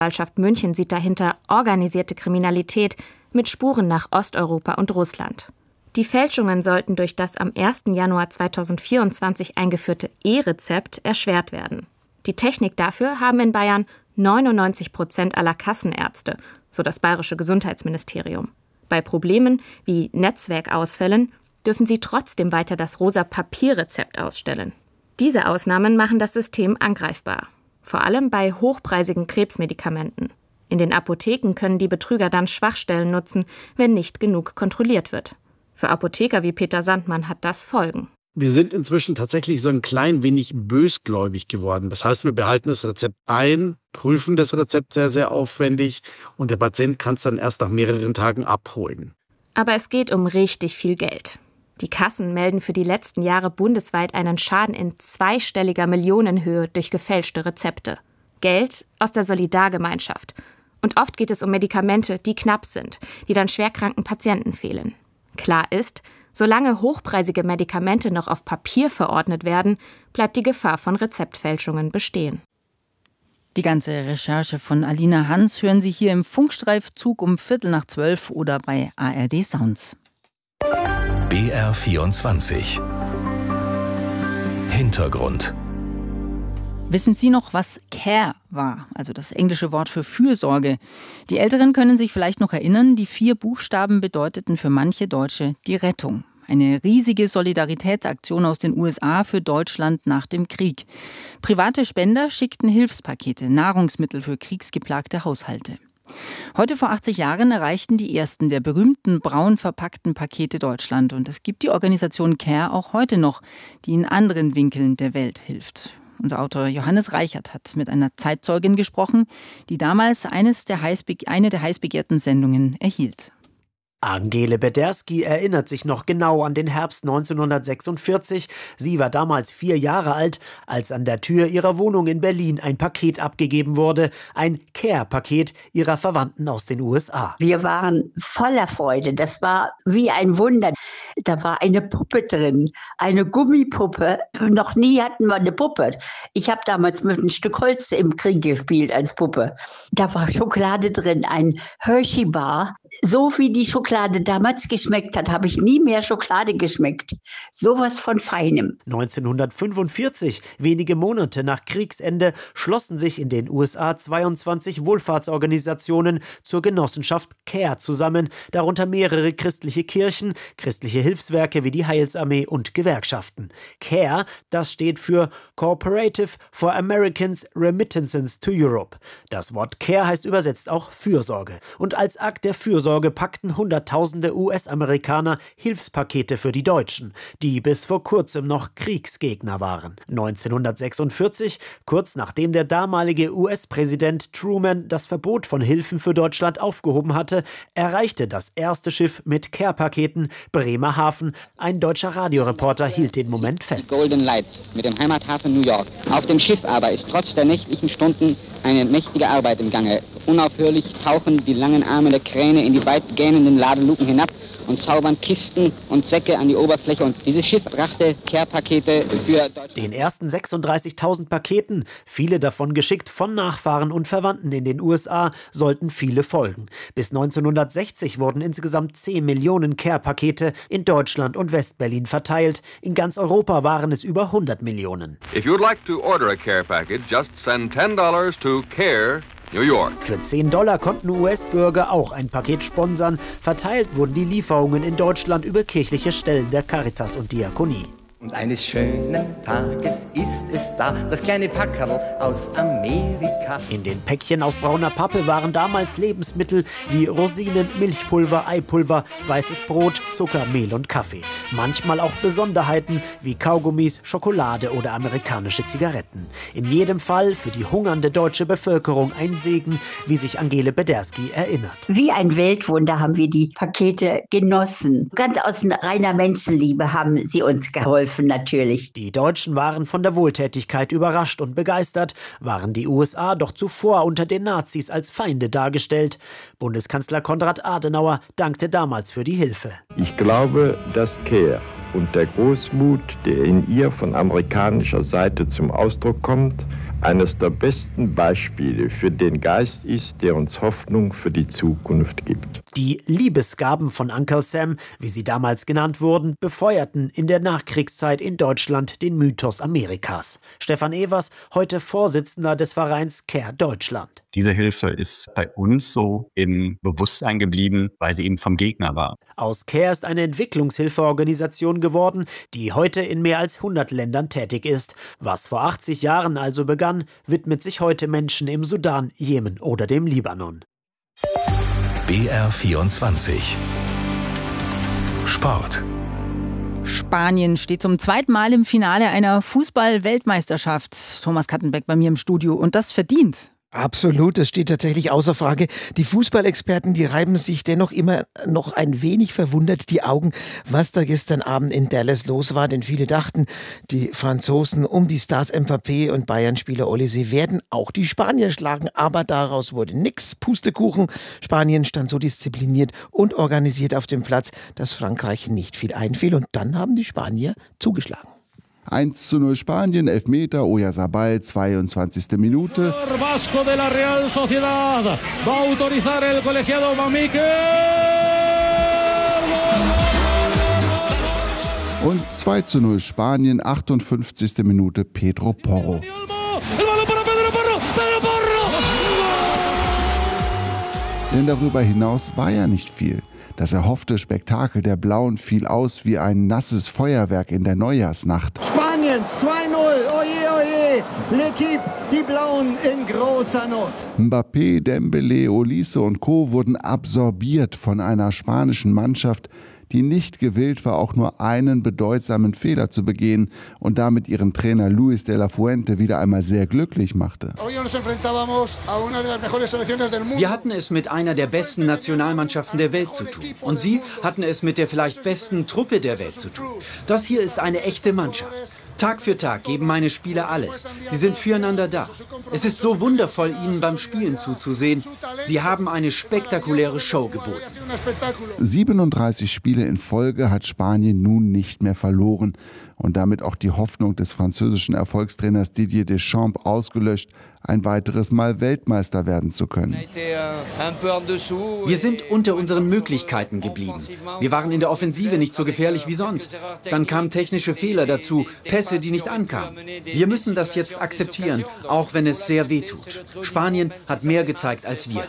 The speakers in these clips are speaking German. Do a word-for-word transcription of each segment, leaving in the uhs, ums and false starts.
Staatsanwaltschaft München sieht dahinter organisierte Kriminalität mit Spuren nach Osteuropa und Russland. Die Fälschungen sollten durch das am ersten Januar zweitausendvierundzwanzig eingeführte E-Rezept erschwert werden. Die Technik dafür haben in Bayern neunundneunzig Prozent aller Kassenärzte, so das bayerische Gesundheitsministerium. Bei Problemen wie Netzwerkausfällen dürfen sie trotzdem weiter das rosa Papierrezept ausstellen. Diese Ausnahmen machen das System angreifbar. Vor allem bei hochpreisigen Krebsmedikamenten. In den Apotheken können die Betrüger dann Schwachstellen nutzen, wenn nicht genug kontrolliert wird. Für Apotheker wie Peter Sandmann hat das Folgen. Wir sind inzwischen tatsächlich so ein klein wenig bösgläubig geworden. Das heißt, wir behalten das Rezept ein, prüfen das Rezept sehr, sehr aufwendig und der Patient kann es dann erst nach mehreren Tagen abholen. Aber es geht um richtig viel Geld. Die Kassen melden für die letzten Jahre bundesweit einen Schaden in zweistelliger Millionenhöhe durch gefälschte Rezepte. Geld aus der Solidargemeinschaft. Und oft geht es um Medikamente, die knapp sind, die dann schwerkranken Patienten fehlen. Klar ist, solange hochpreisige Medikamente noch auf Papier verordnet werden, bleibt die Gefahr von Rezeptfälschungen bestehen. Die ganze Recherche von Alina Hans hören Sie hier im Funkstreifzug um Viertel nach zwölf oder bei A R D Sounds. B R vierundzwanzig Hintergrund. Wissen Sie noch, was Care war, also das englische Wort für Fürsorge? Die Älteren können sich vielleicht noch erinnern, die vier Buchstaben bedeuteten für manche Deutsche die Rettung. Eine riesige Solidaritätsaktion aus den U S A für Deutschland nach dem Krieg. Private Spender schickten Hilfspakete, Nahrungsmittel für kriegsgeplagte Haushalte. Heute vor achtzig Jahren erreichten die ersten der berühmten braun verpackten Pakete Deutschland. Und es gibt die Organisation Care auch heute noch, die in anderen Winkeln der Welt hilft. Unser Autor Johannes Reichert hat mit einer Zeitzeugin gesprochen, die damals eines der heißbe- eine der heißbegehrten Sendungen erhielt. Angele Bederski erinnert sich noch genau an den Herbst neunzehnhundertsechsundvierzig. Sie war damals vier Jahre alt, als an der Tür ihrer Wohnung in Berlin ein Paket abgegeben wurde. Ein Care-Paket ihrer Verwandten aus den U S A. Wir waren voller Freude. Das war wie ein Wunder. Da war eine Puppe drin, eine Gummipuppe. Noch nie hatten wir eine Puppe. Ich habe damals mit einem Stück Holz im Krieg gespielt als Puppe. Da war Schokolade drin, ein Hershey-Bar. So wie die Schokolade damals geschmeckt hat, habe ich nie mehr Schokolade geschmeckt. Sowas von Feinem. neunzehnhundertfünfundvierzig, wenige Monate nach Kriegsende, schlossen sich in den U S A zweiundzwanzig Wohlfahrtsorganisationen zur Genossenschaft Care zusammen, darunter mehrere christliche Kirchen, christliche Hilfswerke wie die Heilsarmee und Gewerkschaften. Care, das steht für Cooperative for Americans Remittances to Europe. Das Wort Care heißt übersetzt auch Fürsorge. Und als Akt der Fürsorge packten Hunderttausende U S-Amerikaner Hilfspakete für die Deutschen, die bis vor kurzem noch Kriegsgegner waren. neunzehnhundertsechsundvierzig, kurz nachdem der damalige U S-Präsident Truman das Verbot von Hilfen für Deutschland aufgehoben hatte, erreichte das erste Schiff mit Care-Paketen Bremerhaven. Ein deutscher Radioreporter hielt den Moment fest. Die Golden Light mit dem Heimathafen New York. Auf dem Schiff aber ist trotz der nächtlichen Stunden eine mächtige Arbeit im Gange. Unaufhörlich tauchen die langen Arme der Kräne in die weit gähnenden Ladeluken hinab und zaubern Kisten und Säcke an die Oberfläche. Und dieses Schiff brachte Care-Pakete für Deutschland. Den ersten sechsunddreißigtausend Paketen, viele davon geschickt von Nachfahren und Verwandten in den U S A, sollten viele folgen. Bis neunzehnhundertsechzig wurden insgesamt zehn Millionen Care-Pakete in Deutschland und Westberlin verteilt. In ganz Europa waren es über hundert Millionen. If you'd like to order a Care Package, just send ten dollars to Care, New York. Für zehn Dollar konnten U S-Bürger auch ein Paket sponsern. Verteilt wurden die Lieferungen in Deutschland über kirchliche Stellen der Caritas und Diakonie. Und eines schönen Tages ist es da, das kleine Packerl aus Amerika. In den Päckchen aus brauner Pappe waren damals Lebensmittel wie Rosinen, Milchpulver, Eipulver, weißes Brot, Zucker, Mehl und Kaffee. Manchmal auch Besonderheiten wie Kaugummis, Schokolade oder amerikanische Zigaretten. In jedem Fall für die hungernde deutsche Bevölkerung ein Segen, wie sich Angele Bederski erinnert. Wie ein Weltwunder haben wir die Pakete genossen. Ganz aus reiner Menschenliebe haben sie uns geholfen. Natürlich. Die Deutschen waren von der Wohltätigkeit überrascht und begeistert, waren die U S A doch zuvor unter den Nazis als Feinde dargestellt. Bundeskanzler Konrad Adenauer dankte damals für die Hilfe. Ich glaube, dass Care und der Großmut, der in ihr von amerikanischer Seite zum Ausdruck kommt, eines der besten Beispiele für den Geist ist, der uns Hoffnung für die Zukunft gibt. Die Liebesgaben von Uncle Sam, wie sie damals genannt wurden, befeuerten in der Nachkriegszeit in Deutschland den Mythos Amerikas. Stefan Evers, heute Vorsitzender des Vereins Care Deutschland. Diese Hilfe ist bei uns so im Bewusstsein geblieben, weil sie eben vom Gegner war. Aus Care ist eine Entwicklungshilfeorganisation geworden, die heute in mehr als hundert Ländern tätig ist. Was vor achtzig Jahren also begann, widmet sich heute Menschen im Sudan, Jemen oder dem Libanon. B R vierundzwanzig Sport. Spanien steht zum zweiten Mal im Finale einer Fußball-Weltmeisterschaft. Thomas Kattenbeck bei mir im Studio und das verdient. Absolut, das steht tatsächlich außer Frage. Die Fußballexperten, die reiben sich dennoch immer noch ein wenig verwundert die Augen, was da gestern Abend in Dallas los war. Denn viele dachten, die Franzosen um die Stars Mbappé und Bayern-Spieler Olise werden auch die Spanier schlagen. Aber daraus wurde nix, Pustekuchen. Spanien stand so diszipliniert und organisiert auf dem Platz, dass Frankreich nicht viel einfiel. Und dann haben die Spanier zugeschlagen. eins zu null Spanien, Elfmeter, Oyarzabal, zweiundzwanzigste Minute. Vasco de la Real Sociedad va a autorizar el colegiado Mamique. Und zwei zu null Spanien, achtundfünfzigste Minute, Pedro Porro. Denn darüber hinaus war ja nicht viel. Das erhoffte Spektakel der Blauen fiel aus wie ein nasses Feuerwerk in der Neujahrsnacht. Spanien zwei null, oje, oje, L'Équipe, die Blauen in großer Not. Mbappé, Dembélé, Olise und Co. wurden absorbiert von einer spanischen Mannschaft, die nicht gewillt war, auch nur einen bedeutsamen Fehler zu begehen und damit ihren Trainer Luis de la Fuente wieder einmal sehr glücklich machte. Wir hatten es mit einer der besten Nationalmannschaften der Welt zu tun. Und sie hatten es mit der vielleicht besten Truppe der Welt zu tun. Das hier ist eine echte Mannschaft. Tag für Tag geben meine Spieler alles. Sie sind füreinander da. Es ist so wundervoll, ihnen beim Spielen zuzusehen. Sie haben eine spektakuläre Show geboten. siebenunddreißig Spiele in Folge hat Spanien nun nicht mehr verloren und damit auch die Hoffnung des französischen Erfolgstrainers Didier Deschamps ausgelöscht, ein weiteres Mal Weltmeister werden zu können. Wir sind unter unseren Möglichkeiten geblieben. Wir waren in der Offensive nicht so gefährlich wie sonst. Dann kamen technische Fehler dazu, Pässe, die nicht ankamen. Wir müssen das jetzt akzeptieren, auch wenn es sehr weh tut. Spanien hat mehr gezeigt als wir.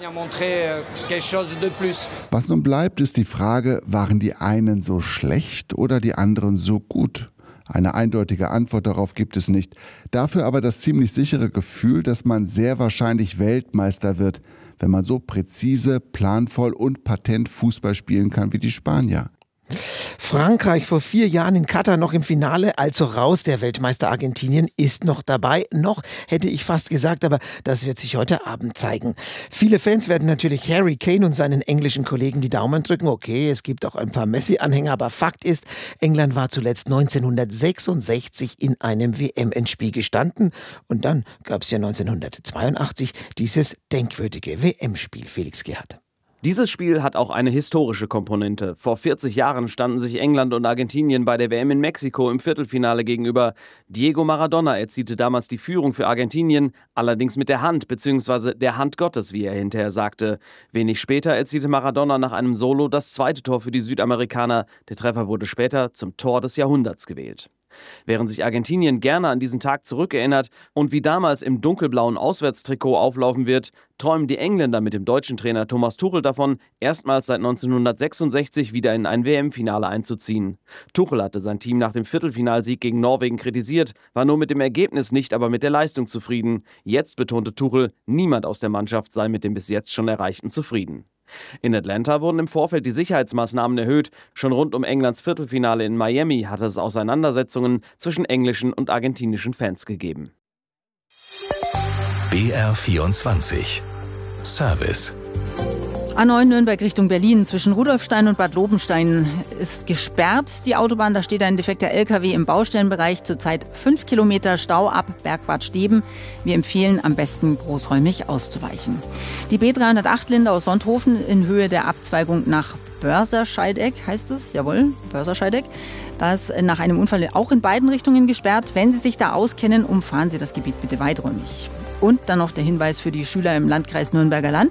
Was nun bleibt, ist die Frage, waren die einen so schlecht oder die anderen so gut? Eine eindeutige Antwort darauf gibt es nicht. Dafür aber das ziemlich sichere Gefühl, dass man sehr wahrscheinlich Weltmeister wird, wenn man so präzise, planvoll und patent Fußball spielen kann wie die Spanier. Frankreich vor vier Jahren in Katar noch im Finale, also raus. Der Weltmeister Argentinien ist noch dabei. Noch hätte ich fast gesagt, aber das wird sich heute Abend zeigen. Viele Fans werden natürlich Harry Kane und seinen englischen Kollegen die Daumen drücken. Okay, es gibt auch ein paar Messi-Anhänger, aber Fakt ist, England war zuletzt neunzehnhundertsechsundsechzig in einem W M-Endspiel gestanden. Und dann gab es ja neunzehnhundertzweiundachtzig dieses denkwürdige W M-Spiel, Felix Gerhardt. Dieses Spiel hat auch eine historische Komponente. Vor vierzig Jahren standen sich England und Argentinien bei der W M in Mexiko im Viertelfinale gegenüber. Diego Maradona erzielte damals die Führung für Argentinien, allerdings mit der Hand bzw. der Hand Gottes, wie er hinterher sagte. Wenig später erzielte Maradona nach einem Solo das zweite Tor für die Südamerikaner. Der Treffer wurde später zum Tor des Jahrhunderts gewählt. Während sich Argentinien gerne an diesen Tag zurückerinnert und wie damals im dunkelblauen Auswärtstrikot auflaufen wird, träumen die Engländer mit dem deutschen Trainer Thomas Tuchel davon, erstmals seit neunzehnhundertsechsundsechzig wieder in ein W M-Finale einzuziehen. Tuchel hatte sein Team nach dem Viertelfinalsieg gegen Norwegen kritisiert, war nur mit dem Ergebnis nicht, aber mit der Leistung zufrieden. Jetzt betonte Tuchel, niemand aus der Mannschaft sei mit dem bis jetzt schon Erreichten zufrieden. In Atlanta wurden im Vorfeld die Sicherheitsmaßnahmen erhöht. Schon rund um Englands Viertelfinale in Miami hatte es Auseinandersetzungen zwischen englischen und argentinischen Fans gegeben. B R vierundzwanzig Service. A neun Nürnberg Richtung Berlin zwischen Rudolfstein und Bad Lobenstein ist gesperrt. Die Autobahn, da steht ein defekter L K W im Baustellenbereich. Zurzeit fünf Kilometer Stau ab Bergbad Steben. Wir empfehlen am besten großräumig auszuweichen. Die B dreihundertacht Linde aus Sonthofen in Höhe der Abzweigung nach Börserscheideck heißt es, jawohl, Börserscheideck. Das ist nach einem Unfall auch in beiden Richtungen gesperrt. Wenn Sie sich da auskennen, umfahren Sie das Gebiet bitte weiträumig. Und dann noch der Hinweis für die Schüler im Landkreis Nürnberger Land.